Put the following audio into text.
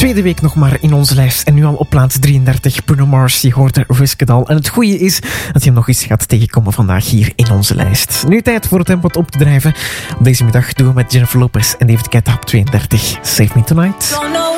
Tweede week nog maar in onze lijst. En nu al op plaats 33. Bruno Mars, je hoorde Risk It All. En het goede is dat je hem nog eens gaat tegenkomen vandaag hier in onze lijst. Nu tijd voor het tempo op te drijven. Op deze middag doen we met Jennifer Lopez en David Guetta op 32. Save Me Tonight.